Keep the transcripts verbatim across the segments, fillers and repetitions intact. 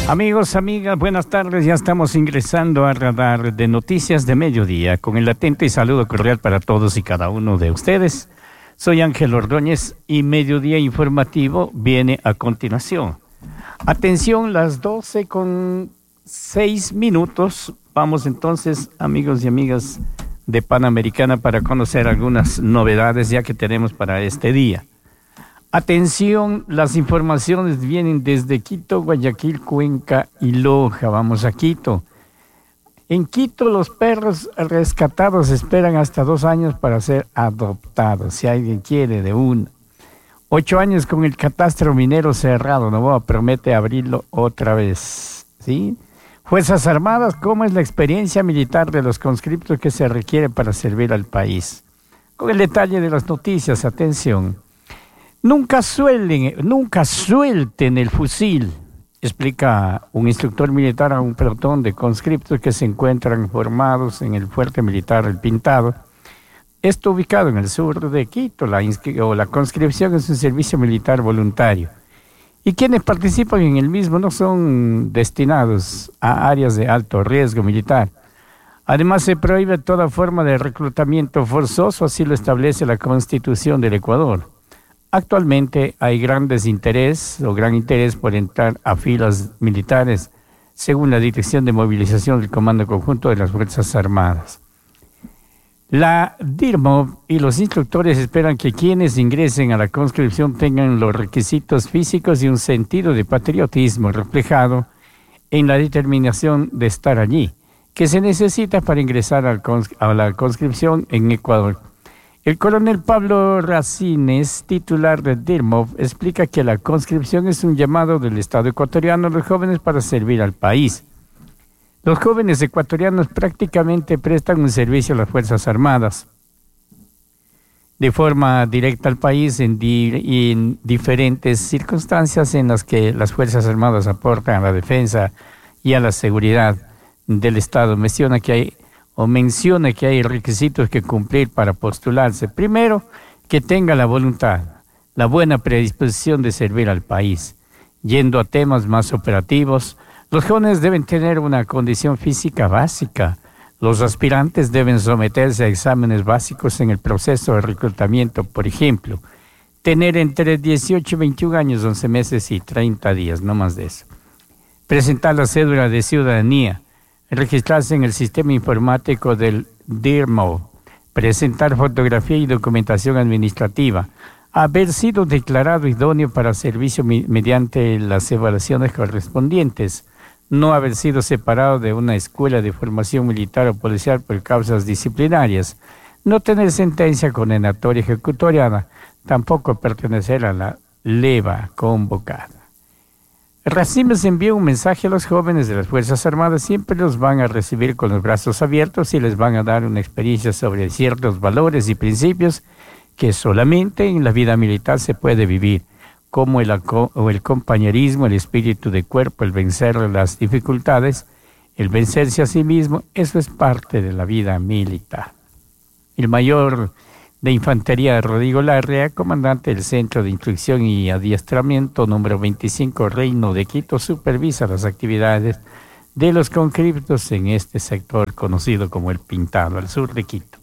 Amigos, amigas, buenas tardes. Ya estamos ingresando a Radar de Noticias de Mediodía con el atento y saludo cordial para todos y cada uno de ustedes. Soy Ángel Ordóñez y Mediodía Informativo viene a continuación. Atención, las doce con seis minutos. Vamos entonces, amigos y amigas de Panamericana, para conocer algunas novedades ya que tenemos para este día. Atención, las informaciones vienen desde Quito, Guayaquil, Cuenca y Loja. Vamos a Quito. En Quito, los perros rescatados esperan hasta dos años para ser adoptados, si alguien quiere de uno. Ocho años con el catastro minero cerrado. Novoa promete abrirlo otra vez, ¿sí? Fuerzas Armadas, ¿cómo es la experiencia militar de los conscriptos que se requiere para servir al país? Con el detalle de las noticias, atención. Nunca suelen, nunca suelten el fusil, explica un instructor militar a un pelotón de conscriptos que se encuentran formados en el fuerte militar El Pintado. Esto ubicado en el sur de Quito. La, inscri- o la conscripción es un servicio militar voluntario. Y quienes participan en el mismo no son destinados a áreas de alto riesgo militar. Además, se prohíbe toda forma de reclutamiento forzoso, así lo establece la Constitución del Ecuador. Actualmente hay gran desinterés o gran interés por entrar a filas militares, según la Dirección de Movilización del Comando Conjunto de las Fuerzas Armadas. La DIRMOV y los instructores esperan que quienes ingresen a la conscripción tengan los requisitos físicos y un sentido de patriotismo reflejado en la determinación de estar allí, que se necesita para ingresar al cons- a la conscripción en Ecuador. El coronel Pablo Racines, titular de DIRMOV, explica que la conscripción es un llamado del Estado ecuatoriano a los jóvenes para servir al país. Los jóvenes ecuatorianos prácticamente prestan un servicio a las Fuerzas Armadas de forma directa al país en, di- en diferentes circunstancias en las que las Fuerzas Armadas aportan a la defensa y a la seguridad del Estado. Menciona que hay o menciona que hay requisitos que cumplir para postularse. Primero, que tenga la voluntad, la buena predisposición de servir al país. Yendo a temas más operativos, los jóvenes deben tener una condición física básica. Los aspirantes deben someterse a exámenes básicos en el proceso de reclutamiento. Por ejemplo, tener entre dieciocho y veintiún años, once meses y treinta días, no más de eso. Presentar la cédula de ciudadanía. Registrarse en el sistema informático del DIRMOV, presentar fotografía y documentación administrativa, haber sido declarado idóneo para servicio mi- mediante las evaluaciones correspondientes, no haber sido separado de una escuela de formación militar o policial por causas disciplinarias, no tener sentencia condenatoria ejecutoriada, tampoco pertenecer a la leva convocada. Racines envió un mensaje a los jóvenes de las Fuerzas Armadas. Siempre los van a recibir con los brazos abiertos y les van a dar una experiencia sobre ciertos valores y principios que solamente en la vida militar se puede vivir, como el, aco- o el compañerismo, el espíritu de cuerpo, el vencer las dificultades, el vencerse a sí mismo. Eso es parte de la vida militar. El mayor de Infantería Rodrigo Larrea, comandante del Centro de Instrucción y Adiestramiento número veinticinco Reino de Quito, supervisa las actividades de los conscriptos en este sector conocido como El Pintado, al sur de Quito.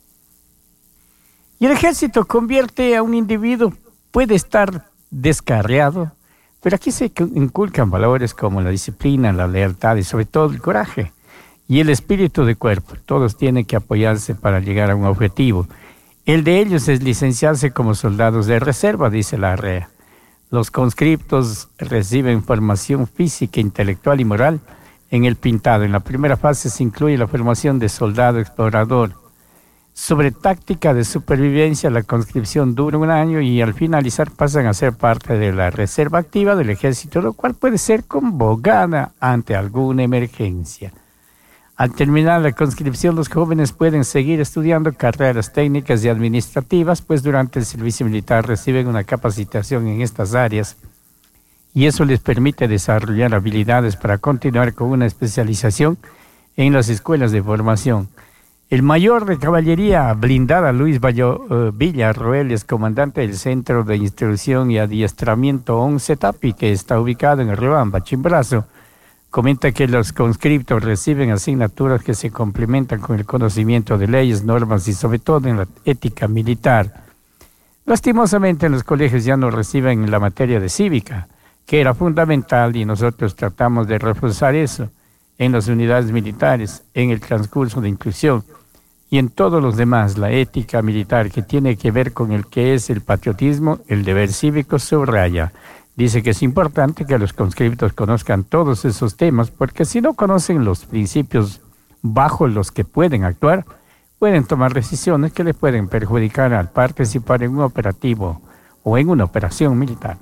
Y el ejército convierte a un individuo, puede estar descarriado, pero aquí se inculcan valores como la disciplina, la lealtad y sobre todo el coraje y el espíritu de cuerpo. Todos tienen que apoyarse para llegar a un objetivo. El de ellos es licenciarse como soldados de reserva, dice Larrea. Los conscriptos reciben formación física, intelectual y moral en El Pintado. En la primera fase se incluye la formación de soldado explorador. Sobre táctica de supervivencia, la conscripción dura un año y al finalizar pasan a ser parte de la reserva activa del ejército, lo cual puede ser convocada ante alguna emergencia. Al terminar la conscripción, los jóvenes pueden seguir estudiando carreras técnicas y administrativas, pues durante el servicio militar reciben una capacitación en estas áreas y eso les permite desarrollar habilidades para continuar con una especialización en las escuelas de formación. El mayor de caballería blindada, Luis Bayo, uh, Villarroel, es comandante del Centro de Instrucción y Adiestramiento once Tapi, que está ubicado en Riobamba, Chimborazo. Comenta que los conscriptos reciben asignaturas que se complementan con el conocimiento de leyes, normas y sobre todo en la ética militar. Lastimosamente en los colegios ya no reciben la materia de cívica, que era fundamental, y nosotros tratamos de reforzar eso en las unidades militares, en el transcurso de inclusión y en todos los demás. La ética militar, que tiene que ver con el que es el patriotismo, el deber cívico, subraya. Dice que es importante que los conscriptos conozcan todos esos temas, porque si no conocen los principios bajo los que pueden actuar, pueden tomar decisiones que les pueden perjudicar al participar en un operativo o en una operación militar.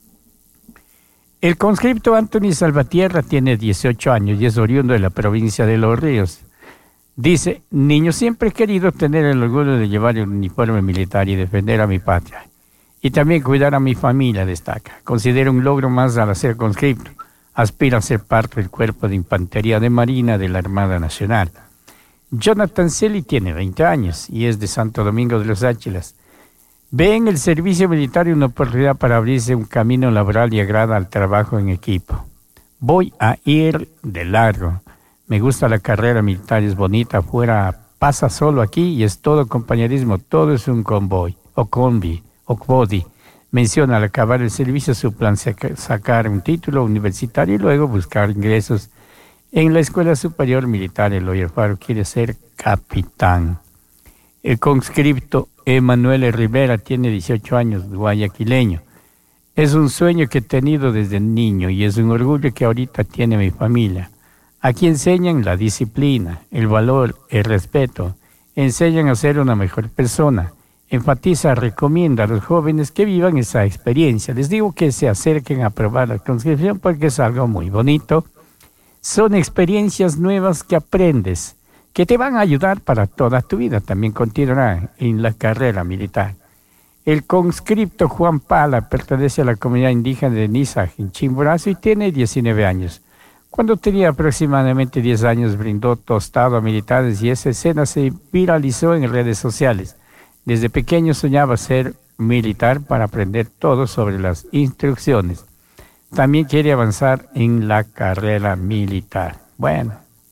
El conscripto Anthony Salvatierra tiene dieciocho años y es oriundo de la provincia de Los Ríos. Dice: niño, siempre he querido tener el orgullo de llevar el uniforme militar y defender a mi patria. Y también cuidar a mi familia, destaca. Considero un logro más al ser conscripto. Aspira a ser parte del Cuerpo de Infantería de Marina de la Armada Nacional. Jonathan Celi tiene veinte años y es de Santo Domingo de los Áchilas. Ve en el servicio militar una oportunidad para abrirse un camino laboral y agrada al trabajo en equipo. Voy a ir de largo. Me gusta la carrera militar, es bonita, afuera pasa solo aquí y es todo compañerismo, todo es un convoy o combi. Okbodi menciona al acabar el servicio su plan saca, sacar un título universitario y luego buscar ingresos en la Escuela Superior Militar. Eloy Alfaro quiere ser capitán. El conscripto Emanuel Rivera tiene dieciocho años, guayaquileño. Es un sueño que he tenido desde niño y es un orgullo que ahorita tiene mi familia. Aquí enseñan la disciplina, el valor, el respeto. Enseñan a ser una mejor persona. Enfatiza, recomienda a los jóvenes que vivan esa experiencia. Les digo que se acerquen a probar la conscripción porque es algo muy bonito. Son experiencias nuevas que aprendes, que te van a ayudar para toda tu vida. También continuará en la carrera militar. El conscripto Juan Pala pertenece a la comunidad indígena de Niza, en Chimborazo, y tiene diecinueve años. Cuando tenía aproximadamente diez años brindó tostado a militares y esa escena se viralizó en redes sociales. Desde pequeño soñaba ser militar para aprender todo sobre las instrucciones. También quiere avanzar en la carrera militar. Bueno,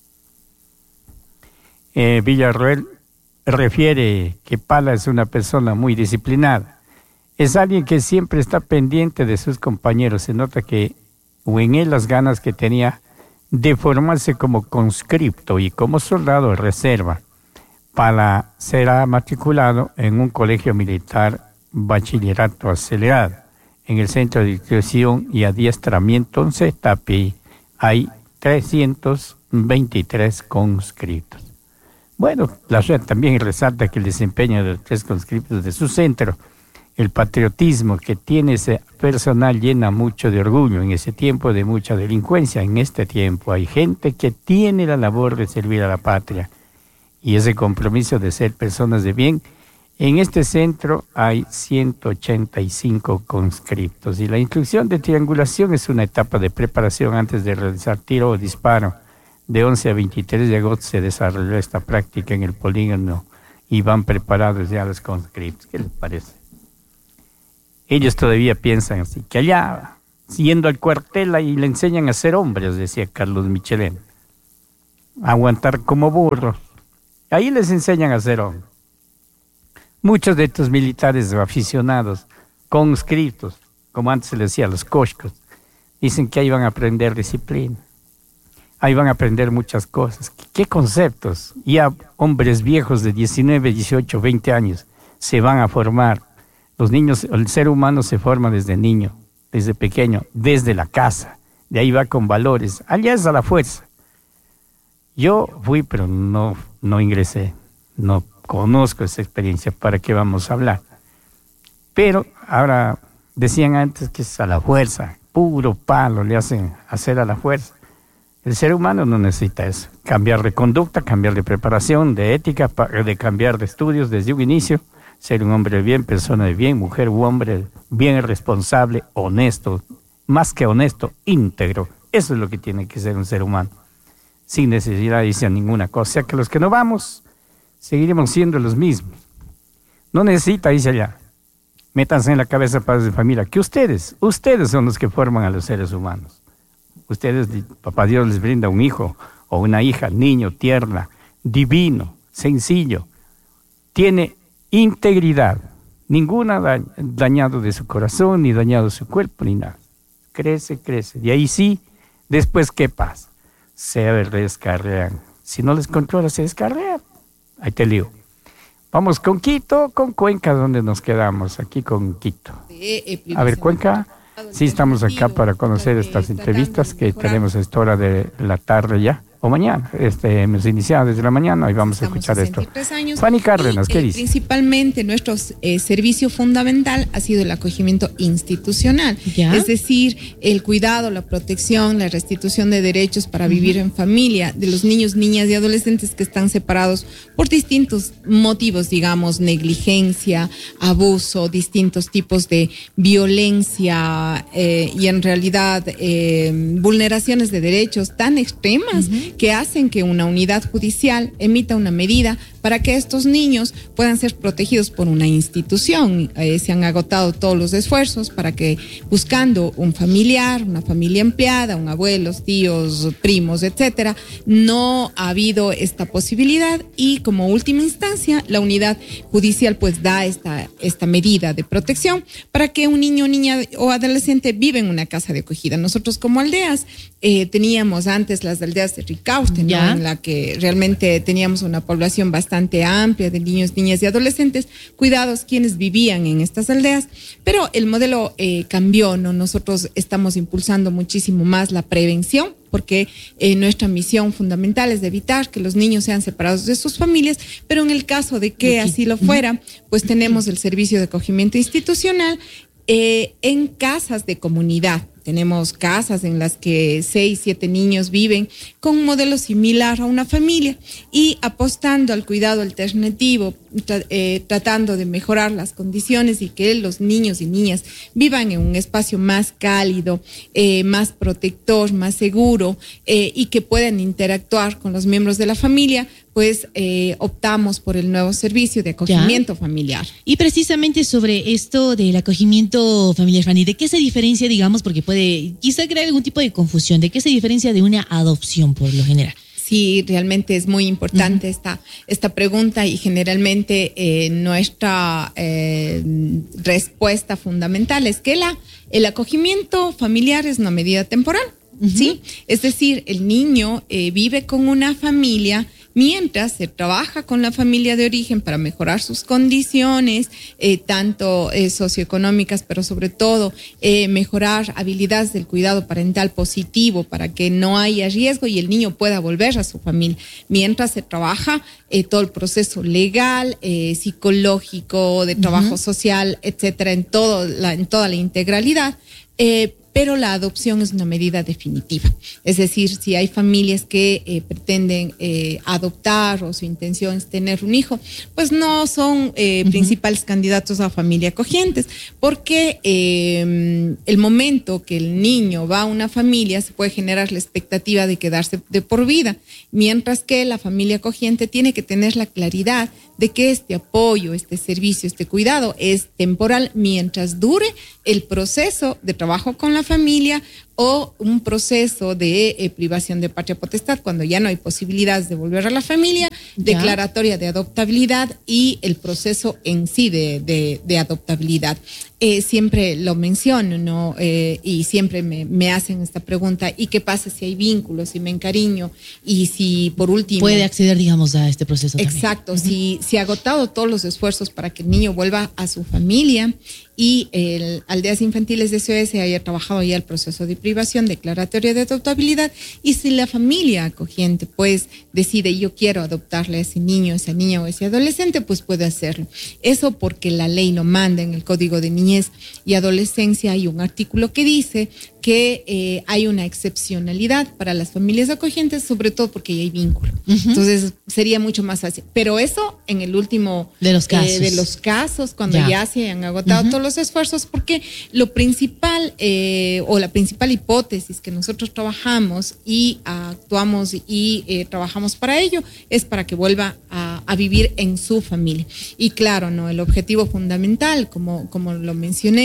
eh, Villarroel refiere que Pala es una persona muy disciplinada. Es alguien que siempre está pendiente de sus compañeros. Se nota que o en él las ganas que tenía de formarse como conscripto y como soldado de reserva. Pala será matriculado en un colegio militar bachillerato acelerado. En el Centro de Instrucción y Adiestramiento CETAPI hay trescientos veintitrés conscriptos. Bueno, la red también resalta que el desempeño de los tres conscriptos de su centro, el patriotismo que tiene ese personal llena mucho de orgullo en ese tiempo de mucha delincuencia. En este tiempo hay gente que tiene la labor de servir a la patria y ese compromiso de ser personas de bien. En este centro hay ciento ochenta y cinco conscriptos y la instrucción de triangulación es una etapa de preparación antes de realizar tiro o disparo. De once a veintitrés de agosto se desarrolló esta práctica en el polígono y van preparados ya los conscriptos. ¿Qué les parece? Ellos todavía piensan así, que allá, yendo al cuartel y le enseñan a ser hombres, decía Carlos Michelén. Aguantar como burros. Ahí les enseñan a ser hombres. Muchos de estos militares aficionados, conscriptos, como antes se les decía, los cochcos, dicen que ahí van a aprender disciplina. Ahí van a aprender muchas cosas. ¿Qué conceptos? Ya hombres viejos de diecinueve, dieciocho, veinte años se van a formar. Los niños, el ser humano se forma desde niño, desde pequeño, desde la casa. De ahí va con valores. Allá es a la fuerza. Yo fui, pero no, no ingresé. No conozco esa experiencia. ¿Para qué vamos a hablar? Pero ahora decían antes que es a la fuerza. Puro palo le hacen hacer a la fuerza. El ser humano no necesita eso. Cambiar de conducta, cambiar de preparación, de ética, de cambiar de estudios desde un inicio. Ser un hombre de bien, persona de bien, mujer u hombre bien, responsable, honesto. Más que honesto, íntegro. Eso es lo que tiene que ser un ser humano. Sin necesidad de irse a ninguna cosa. O sea que los que no vamos, seguiremos siendo los mismos. No necesita irse allá. Métanse en la cabeza, padres de familia, que ustedes, ustedes son los que forman a los seres humanos. ustedes, papá Dios les brinda un hijo o una hija, niño, tierna, divino, sencillo, tiene integridad, ninguna da, dañado de su corazón, ni dañado su cuerpo, ni nada. Crece, crece. Y ahí sí, después, ¿qué pasa? Se descarrean. Si no les controla, se descarrean. Ahí te digo. Vamos con Quito, con Cuenca, donde nos quedamos, aquí con Quito. A ver, Cuenca, sí estamos acá para conocer estas entrevistas que tenemos a esta hora de la tarde ya, o mañana. Este, hemos iniciado desde la mañana y vamos a escuchar esto. Fanny Cárdenas, ¿qué dice? Principalmente nuestro eh, servicio fundamental ha sido el acogimiento institucional, ¿ya? Es decir, el cuidado, la protección, la restitución de derechos para vivir uh-huh. en familia de los niños, niñas y adolescentes que están separados por distintos motivos, digamos, negligencia, abuso, distintos tipos de violencia eh, y en realidad eh, vulneraciones de derechos tan extremas uh-huh. que hacen que una unidad judicial emita una medida para que estos niños puedan ser protegidos por una institución. Eh, se han agotado todos los esfuerzos para que, buscando un familiar, una familia empleada, un abuelos, tíos, primos, etcétera, no ha habido esta posibilidad y como última instancia la unidad judicial pues da esta, esta medida de protección para que un niño, niña o adolescente viva en una casa de acogida. Nosotros como aldeas eh, teníamos antes las aldeas de Ricaurte, ¿no? En la que realmente teníamos una población bastante amplia de niños, niñas y adolescentes, cuidados quienes vivían en estas aldeas, pero el modelo eh, cambió, ¿no? Nosotros estamos impulsando muchísimo más la prevención, porque eh, nuestra misión fundamental es de evitar que los niños sean separados de sus familias, pero en el caso de que así lo fuera, pues tenemos el servicio de acogimiento institucional eh, en casas de comunidad. Tenemos casas en las que seis, siete niños viven con un modelo similar a una familia y apostando al cuidado alternativo, tra- eh, tratando de mejorar las condiciones y que los niños y niñas vivan en un espacio más cálido, eh, más protector, más seguro eh, y que puedan interactuar con los miembros de la familia, pues eh, optamos por el nuevo servicio de acogimiento ¿Ya? familiar. Y precisamente sobre esto del acogimiento familiar, Fanny, ¿de qué se diferencia, digamos, porque puede quizá crear algún tipo de confusión, ¿de qué se diferencia de una adopción por lo general? Sí, realmente es muy importante uh-huh. esta, esta pregunta y generalmente eh, nuestra eh, respuesta fundamental es que la, el acogimiento familiar es una medida temporal, uh-huh. ¿sí? Es decir, el niño eh, vive con una familia mientras se trabaja con la familia de origen para mejorar sus condiciones, eh, tanto eh, socioeconómicas, pero sobre todo eh, mejorar habilidades del cuidado parental positivo para que no haya riesgo y el niño pueda volver a su familia. Mientras se trabaja eh, todo el proceso legal, eh, psicológico, de trabajo uh-huh. social, etcétera, en, todo la, en toda la integralidad, eh, pero la adopción es una medida definitiva. Es decir, si hay familias que eh, pretenden eh, adoptar o su intención es tener un hijo, pues no son eh, uh-huh. principales candidatos a familia acogientes, porque eh, el momento que el niño va a una familia se puede generar la expectativa de quedarse de por vida, mientras que la familia acogiente tiene que tener la claridad de que este apoyo, este servicio, este cuidado es temporal mientras dure el proceso de trabajo con la familia o un proceso de eh, privación de patria potestad, cuando ya no hay posibilidades de volver a la familia, ¿Ya? declaratoria de adoptabilidad y el proceso en sí de, de, de adoptabilidad. Eh, siempre lo menciono, ¿no? Eh, y siempre me, me hacen esta pregunta, ¿y qué pasa si hay vínculos, si me encariño? Y si por último... Puede acceder, digamos, a este proceso también. Exacto, uh-huh. si, si ha agotado todos los esfuerzos para que el niño vuelva a su familia y el Aldeas Infantiles de S O S haya trabajado ya el proceso de privación, declaratoria de adoptabilidad, y si la familia acogiente pues decide yo quiero adoptarle a ese niño, esa niña o ese adolescente, pues puede hacerlo. Eso porque la ley lo manda. En el Código de Niñez y Adolescencia hay un artículo que dice que eh, hay una excepcionalidad para las familias acogientes, sobre todo porque ya hay vínculo. Uh-huh. Entonces sería mucho más fácil. Pero eso en el último de los casos, eh, de los casos cuando ya, ya se han agotado uh-huh. todos los esfuerzos, porque lo principal eh, o la principal hipótesis que nosotros trabajamos y actuamos y eh, trabajamos para ello es para que vuelva a, a vivir en su familia. Y claro, no, el objetivo fundamental, como, como lo mencioné,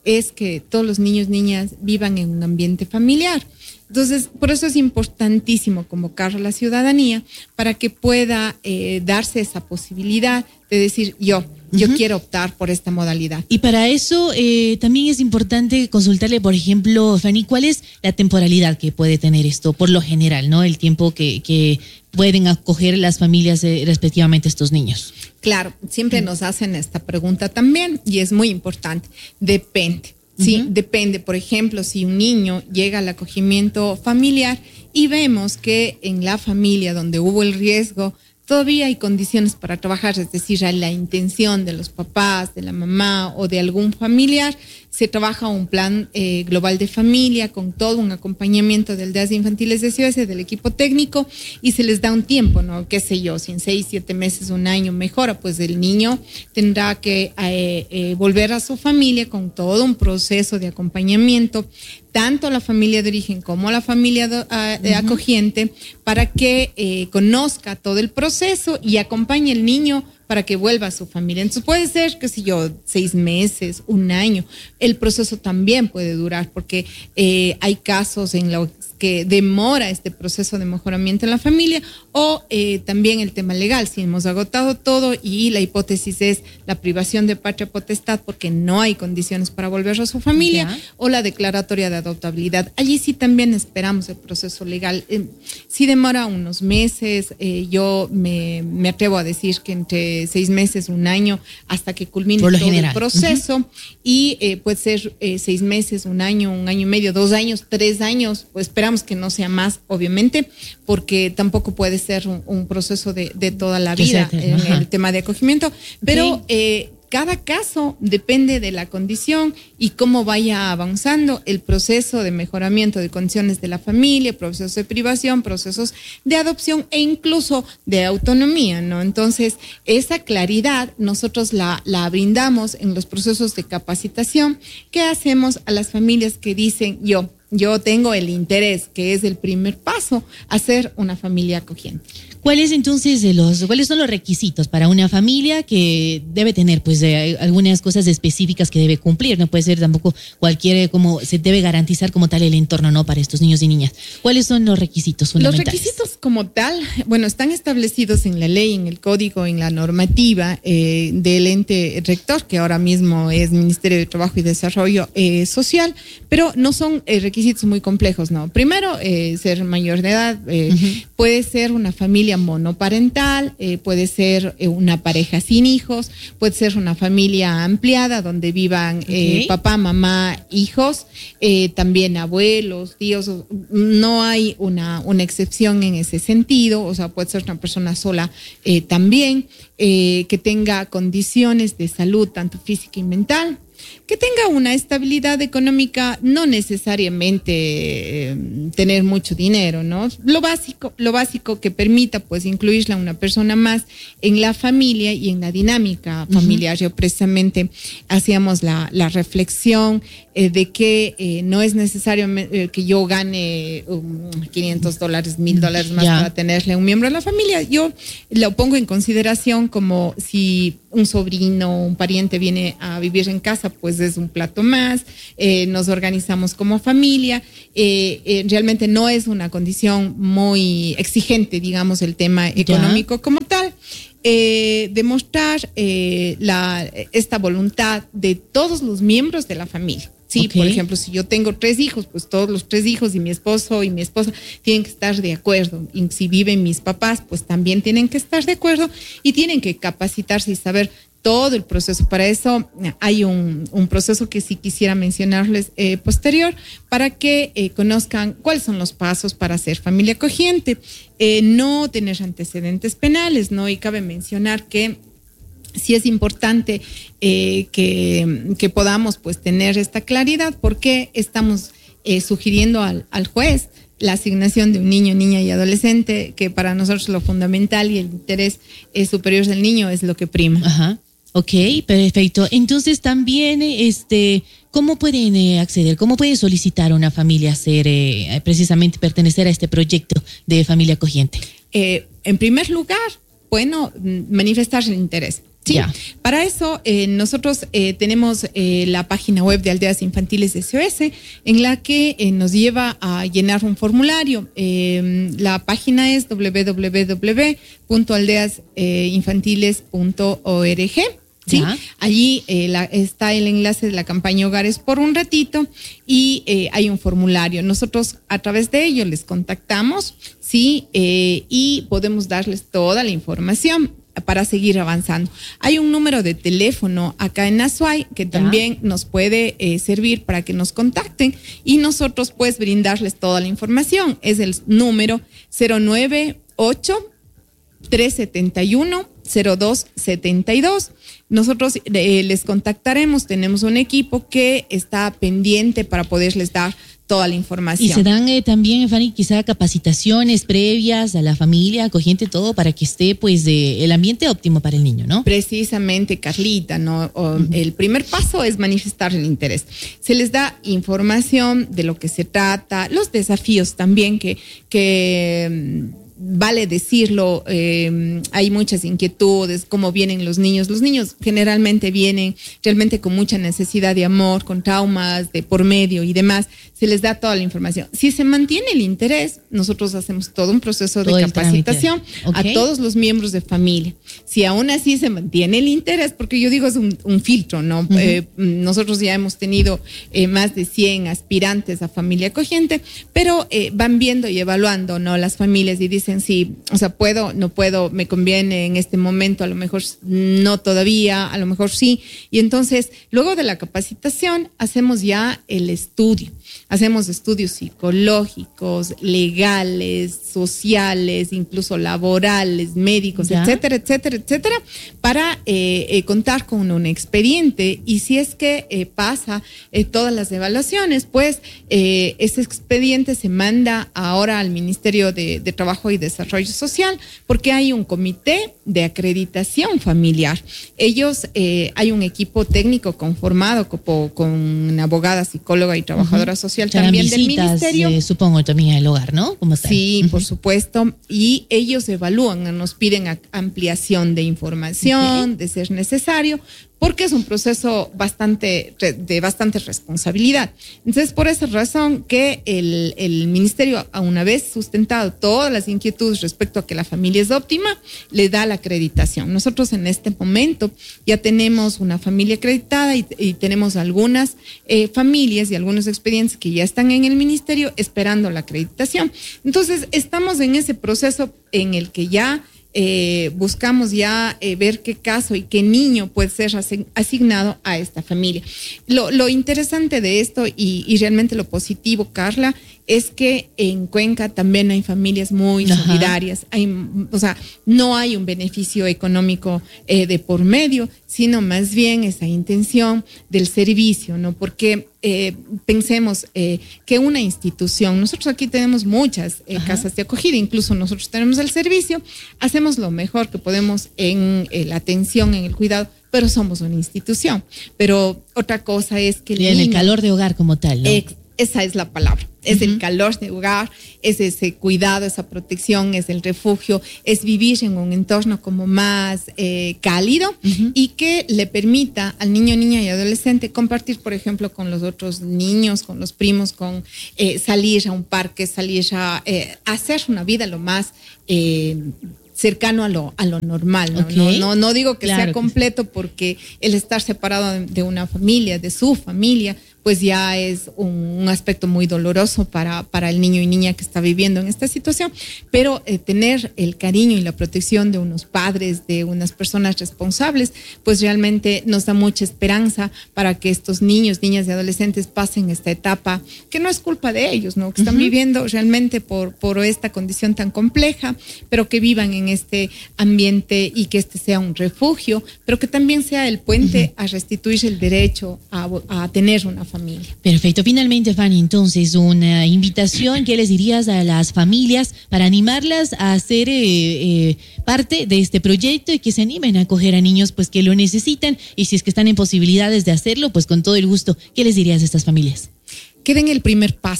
es que todos los niños, niñas vivan en un ambiente familiar. Entonces, por eso es importantísimo convocar a la ciudadanía para que pueda eh, darse esa posibilidad de decir yo, yo uh-huh. quiero optar por esta modalidad. Y para eso eh, también es importante consultarle, por ejemplo, Fanny, ¿cuál es la temporalidad que puede tener esto por lo general, ¿no? El tiempo que, que pueden acoger las familias eh, respectivamente estos niños. Claro, siempre uh-huh. nos hacen esta pregunta también y es muy importante. Depende. Sí, uh-huh. depende. Por ejemplo, si un niño llega al acogimiento familiar y vemos que en la familia donde hubo el riesgo todavía hay condiciones para trabajar, es decir, hay la intención de los papás, de la mamá o de algún familiar, se trabaja un plan eh, global de familia con todo un acompañamiento del D A S infantiles de C O S, del equipo técnico, y se les da un tiempo, ¿no? Qué sé yo, si en seis, siete meses, un año mejora, pues el niño tendrá que eh, eh, volver a su familia con todo un proceso de acompañamiento, tanto la familia de origen como la familia de, uh, uh, acogiente, para que eh, conozca todo el proceso y acompañe al niño para que vuelva a su familia. Entonces puede ser, qué sé yo, seis meses, un año. El proceso también puede durar porque eh, hay casos en los que demora este proceso de mejoramiento en la familia, o eh, también el tema legal, si hemos agotado todo y la hipótesis es la privación de patria potestad porque no hay condiciones para volver a su familia, ¿ya? O la declaratoria de adoptabilidad. Allí sí también esperamos el proceso legal. Eh, sí demora unos meses, eh, yo me, me atrevo a decir que entre seis meses, un año, hasta que culmine todo general. el proceso, uh-huh. y eh, puede ser eh, seis meses, un año, un año y medio, dos años, tres años, pues esperamos que no sea más, obviamente, porque tampoco puede ser un, un proceso de, de toda la vida en Ajá. el tema de acogimiento, pero okay. eh, cada caso depende de la condición y cómo vaya avanzando el proceso de mejoramiento de condiciones de la familia, procesos de privación, procesos de adopción e incluso de autonomía, ¿no? Entonces, esa claridad nosotros la, la brindamos en los procesos de capacitación que hacemos a las familias que dicen yo, yo tengo el interés, que es el primer paso, a ser una familia acogiente. ¿Cuáles entonces de los, cuáles son los requisitos para una familia que debe tener, pues, de algunas cosas específicas que debe cumplir? No puede ser tampoco cualquier, como se debe garantizar como tal el entorno, ¿no? Para estos niños y niñas. ¿Cuáles son los requisitos fundamentales? Los requisitos como tal, bueno, están establecidos en la ley, en el código, en la normativa eh, del ente rector, que ahora mismo es Ministerio de Trabajo y Desarrollo eh, Social, pero no son eh, requisitos muy complejos, ¿no? Primero, eh, ser mayor de edad, eh, uh-huh. puede ser una familia monoparental, eh, puede ser eh, una pareja sin hijos, puede ser una familia ampliada donde vivan okay. eh, papá, mamá, hijos, eh, también abuelos, tíos. No hay una, una excepción en ese sentido, o sea, puede ser una persona sola eh, también, eh, que tenga condiciones de salud tanto física y mental, que tenga una estabilidad económica, no necesariamente eh, tener mucho dinero, ¿no? Lo básico, lo básico que permita, pues, incluirla a una persona más en la familia y en la dinámica familiar. Uh-huh. Yo precisamente hacíamos la, la reflexión eh, de que eh, no es necesario eh, que yo gane um, quinientos dólares, mil dólares más yeah. para tenerle a un miembro de la familia. Yo lo pongo en consideración como si un sobrino, un pariente viene a vivir en casa, pues es un plato más, eh, nos organizamos como familia, eh, eh, realmente no es una condición muy exigente, digamos, el tema económico ya. como tal. Eh, demostrar eh, la, esta voluntad de todos los miembros de la familia. Sí, okay. Por ejemplo, si yo tengo tres hijos, pues todos los tres hijos y mi esposo y mi esposa tienen que estar de acuerdo. Y si viven mis papás, pues también tienen que estar de acuerdo y tienen que capacitarse y saber todo el proceso. Para eso hay un, un proceso que sí quisiera mencionarles eh, posterior, para que eh, conozcan cuáles son los pasos para ser familia acogiente. Eh, no tener antecedentes penales, ¿no? Y cabe mencionar que sí es importante eh, que, que podamos, pues, tener esta claridad, porque estamos eh, sugiriendo al, al juez la asignación de un niño, niña y adolescente, que para nosotros lo fundamental y el interés eh, superior del niño es lo que prima. Ajá. Ok, perfecto. Entonces también, este, ¿cómo pueden eh, acceder? ¿Cómo puede solicitar una familia ser, eh, precisamente pertenecer a este proyecto de familia acogiente? Eh, en primer lugar, bueno, manifestar el interés. Sí, yeah. Para eso eh, nosotros eh, tenemos eh, la página web de Aldeas Infantiles S O S en la que eh, nos lleva a llenar un formulario. Eh, la página es doble u doble u doble u punto aldeas infantiles punto org. Sí, ¿ya? Allí eh, la, está el enlace de la campaña Hogares por un ratito y eh, hay un formulario. Nosotros a través de ello les contactamos, sí, eh, y podemos darles toda la información para seguir avanzando. Hay un número de teléfono acá en Azuay que también ¿ya? Nos puede eh, servir para que nos contacten y nosotros pues brindarles toda la información. Es el número cero nueve ocho, tres siete uno, cero dos siete dos. Nosotros eh, les contactaremos, tenemos un equipo que está pendiente para poderles dar toda la información. Y se dan eh, también, Fanny, quizá capacitaciones previas a la familia, acogiente, todo, para que esté pues eh, el ambiente óptimo para el niño, ¿no? Precisamente, Carlita, ¿no? O, uh-huh. El primer paso es manifestar el interés. Se les da información de lo que se trata, los desafíos también que... que vale decirlo, eh, hay muchas inquietudes, cómo vienen los niños. Los niños generalmente vienen realmente con mucha necesidad de amor, con traumas de por medio y demás. Se les da toda la información. Si se mantiene el interés, nosotros hacemos todo un proceso de todo capacitación okay. a todos los miembros de familia. Si aún así se mantiene el interés, porque yo digo es un, un filtro, ¿no? Uh-huh. Eh, nosotros ya hemos tenido eh, más de cien aspirantes a familia acogiente, pero eh, van viendo y evaluando, ¿no? Las familias y dicen sí, o sea, puedo, no puedo, me conviene en este momento, a lo mejor no todavía, a lo mejor sí. Y entonces, luego de la capacitación, hacemos ya el estudio. Hacemos estudios psicológicos, legales, sociales, incluso laborales, médicos, ¿ya? etcétera, etcétera, etcétera, para eh, eh, contar con un expediente. Y si es que eh, pasa eh, todas las evaluaciones, pues eh, ese expediente se manda ahora al Ministerio de, de Trabajo y Desarrollo Social, porque hay un comité de acreditación familiar. Ellos, eh, hay un equipo técnico conformado con, con una abogada, psicóloga y trabajadora uh-huh. social también visitas, del ministerio. Eh, supongo también el hogar, ¿no? ¿Cómo está? Sí, uh-huh. por supuesto. Y ellos evalúan, nos piden a, ampliación de información, uh-huh. de ser necesario, porque es un proceso bastante de bastante responsabilidad. Entonces, por esa razón que el, el ministerio, a una vez sustentado todas las inquietudes respecto a que la familia es óptima, le da la acreditación. Nosotros en este momento ya tenemos una familia acreditada y, y tenemos algunas eh, familias y algunos expedientes que ya están en el ministerio esperando la acreditación. Entonces, estamos en ese proceso en el que ya Eh, buscamos ya eh, ver qué caso y qué niño puede ser asignado a esta familia. Lo, lo interesante de esto y, y realmente lo positivo, Carla, es que en Cuenca también hay familias muy Ajá. solidarias. Hay, o sea, no hay un beneficio económico eh, de por medio, sino más bien esa intención del servicio, ¿no? Porque eh, pensemos eh, que una institución, nosotros aquí tenemos muchas eh, casas de acogida, incluso nosotros tenemos el servicio, hacemos lo mejor que podemos en eh, la atención, en el cuidado, pero somos una institución. Pero otra cosa es que el y en niño, el calor de hogar como tal, ¿no? Ex, esa es la palabra. Es uh-huh. el calor de hogar, es ese cuidado, esa protección, es el refugio, es vivir en un entorno como más eh, cálido uh-huh. y que le permita al niño, niña y adolescente compartir, por ejemplo, con los otros niños, con los primos, con eh, salir a un parque, salir a eh, hacer una vida lo más eh, cercano a lo, a lo normal, ¿no? Okay. No, no, no digo que claro sea completo que sí. porque el estar separado de, de una familia, de su familia, pues ya es un, un aspecto muy doloroso para, para el niño y niña que está viviendo en esta situación, pero eh, tener el cariño y la protección de unos padres, de unas personas responsables, pues realmente nos da mucha esperanza para que estos niños, niñas y adolescentes pasen esta etapa, que no es culpa de ellos, ¿no? Que están uh-huh. viviendo realmente por, por esta condición tan compleja, pero que vivan en este ambiente y que este sea un refugio, pero que también sea el puente uh-huh. a restituir el derecho a, a tener una familia. Familia. Perfecto. Finalmente, Fanny, entonces una invitación, ¿qué les dirías a las familias para animarlas a ser eh, eh, parte de este proyecto y que se animen a acoger a niños pues que lo necesitan y si es que están en posibilidades de hacerlo, pues con todo el gusto, ¿qué les dirías a estas familias? Que den el primer paso.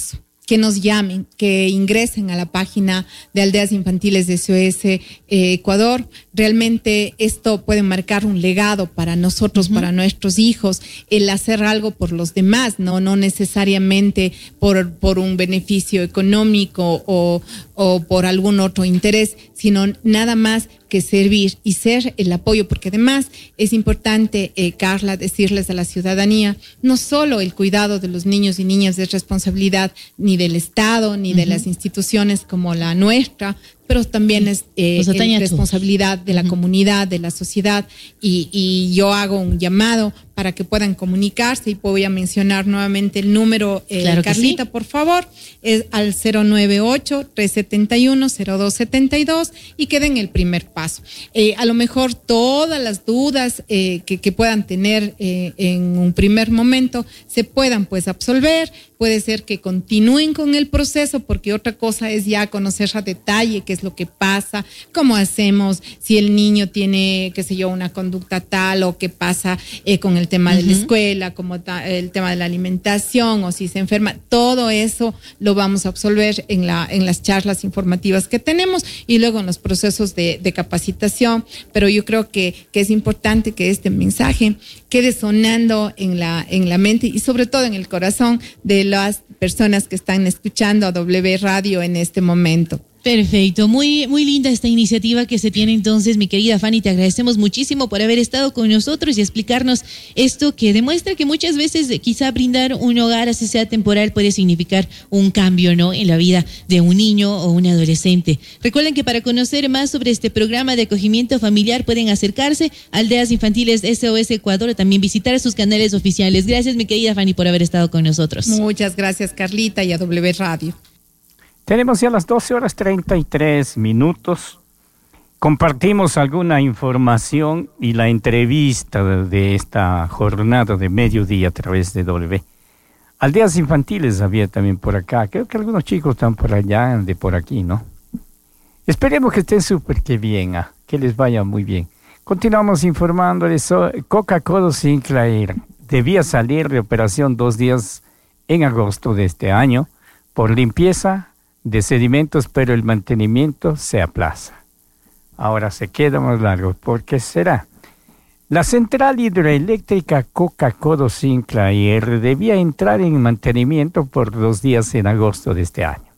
que nos llamen, que ingresen a la página de Aldeas Infantiles de S O S eh, Ecuador. Realmente esto puede marcar un legado para nosotros, uh-huh. para nuestros hijos, el hacer algo por los demás, no, no necesariamente por, por un beneficio económico o, o por algún otro interés, sino nada más que servir y ser el apoyo, porque además es importante, eh, Carla, decirles a la ciudadanía, no solo el cuidado de los niños y niñas es responsabilidad ni del Estado, ni uh-huh. de las instituciones como la nuestra, pero también es eh, es responsabilidad de la uh-huh. comunidad, de la sociedad, y, y yo hago un llamado para que puedan comunicarse, y voy a mencionar nuevamente el número, eh, claro Carlita, sí. por favor, es al cero nueve ocho, tres siete uno, cero dos siete dos, y que den el primer paso. Eh, a lo mejor todas las dudas eh, que, que puedan tener eh, en un primer momento se puedan pues absolver. Puede ser que continúen con el proceso, porque otra cosa es ya conocer a detalle qué es lo que pasa, cómo hacemos, si el niño tiene, qué sé yo, una conducta tal, o qué pasa eh, con el tema uh-huh. de la escuela, como ta, el tema de la alimentación, o si se enferma. Todo eso lo vamos a absolver en, la, en las charlas informativas que tenemos, y luego en los procesos de, de capacitación. Pero yo creo que, que es importante que este mensaje quede sonando en la, en la mente y sobre todo en el corazón de las personas que están escuchando a W Radio en este momento. Perfecto, muy, muy linda esta iniciativa que se tiene entonces, mi querida Fanny, te agradecemos muchísimo por haber estado con nosotros y explicarnos esto que demuestra que muchas veces quizá brindar un hogar, así sea temporal, puede significar un cambio, ¿no?, en la vida de un niño o un adolescente. Recuerden que para conocer más sobre este programa de acogimiento familiar pueden acercarse a Aldeas Infantiles S O S Ecuador o también visitar sus canales oficiales. Gracias, mi querida Fanny, por haber estado con nosotros. Muchas gracias, Carlita, y a W Radio. Tenemos ya las doce horas treinta y tres minutos. Compartimos alguna información y la entrevista de, de esta jornada de mediodía a través de W. Aldeas Infantiles había también por acá. Creo que algunos chicos están por allá, de por aquí, ¿no? Esperemos que estén súper que bien, ah, que les vaya muy bien. Continuamos informándoles. Coca-Cola Sinclair debía salir de operación dos días en agosto de este año por limpieza de sedimentos, pero el mantenimiento se aplaza. Ahora se queda más largo. ¿Por qué será? La central hidroeléctrica Coca-Cola Sinclair debía entrar en mantenimiento por dos días en agosto de este año,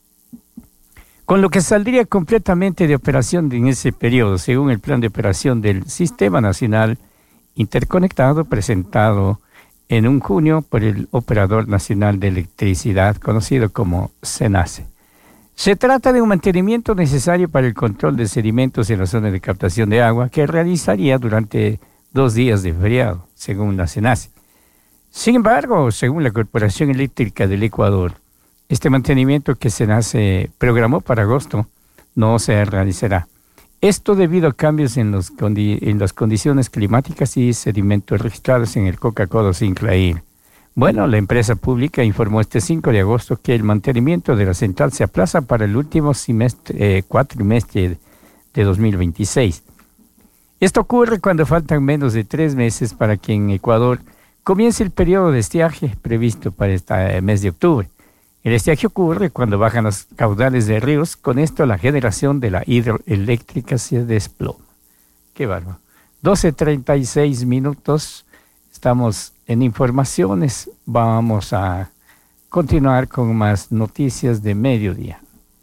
con lo que saldría completamente de operación en ese periodo, según el plan de operación del Sistema Nacional Interconectado presentado en un junio por el Operador Nacional de Electricidad, conocido como SENACE. Se trata de un mantenimiento necesario para el control de sedimentos en la zona de captación de agua que realizaría durante dos días de feriado, según la SENACE. Sin embargo, según la Corporación Eléctrica del Ecuador, este mantenimiento que SENACE programó para agosto no se realizará. Esto debido a cambios en, los condi- en las condiciones climáticas y sedimentos registrados en el Coca-Cola Sinclair. Bueno, la empresa pública informó este cinco de agosto que el mantenimiento de la central se aplaza para el último semestre, eh, cuatrimestre de dos mil veintiséis. Esto ocurre cuando faltan menos de tres meses para que en Ecuador comience el periodo de estiaje previsto para este mes de octubre. El estiaje ocurre cuando bajan los caudales de ríos, con esto la generación de la hidroeléctrica se desploma. Qué bárbaro. doce treinta y seis minutos, estamos en informaciones, vamos a continuar con más noticias de mediodía.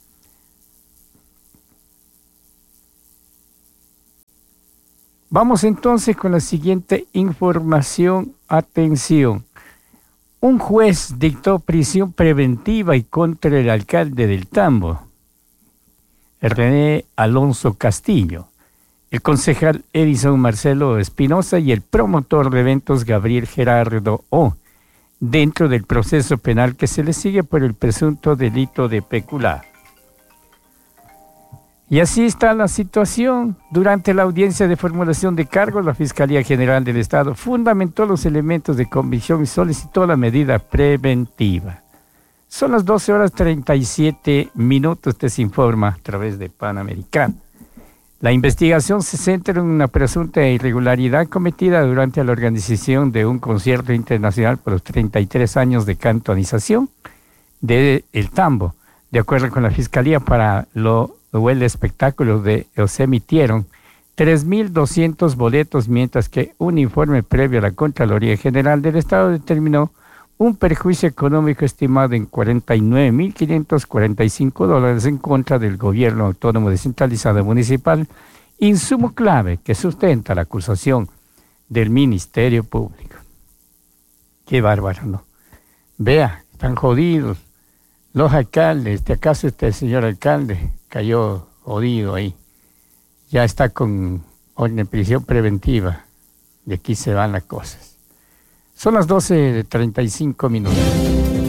Vamos entonces con la siguiente información. Atención. Un juez dictó prisión preventiva y contra el alcalde del Tambo, René Alonso Castillo, el concejal Edison Marcelo Espinosa y el promotor de eventos Gabriel Gerardo O, dentro del proceso penal que se le sigue por el presunto delito de peculado. Y así está la situación. Durante la audiencia de formulación de cargos, la Fiscalía General del Estado fundamentó los elementos de convicción y solicitó la medida preventiva. Son las doce horas treinta y siete minutos, te se informa a través de Panamericana. La investigación se centra en una presunta irregularidad cometida durante la organización de un concierto internacional por los treinta y tres años de cantonización de El Tambo. De acuerdo con la Fiscalía, para lo, o el espectáculo de, se emitieron tres mil doscientos boletos, mientras que un informe previo a la Contraloría General del Estado determinó un perjuicio económico estimado en cuarenta y nueve mil quinientos cuarenta y cinco dólares en contra del Gobierno Autónomo Descentralizado Municipal, insumo clave que sustenta la acusación del Ministerio Público. Qué bárbaro, ¿no? Vea, están jodidos los alcaldes. ¿De acaso este señor alcalde cayó jodido ahí? Ya está con orden de prisión preventiva. De aquí se van las cosas. Son las doce de treinta y cinco minutos.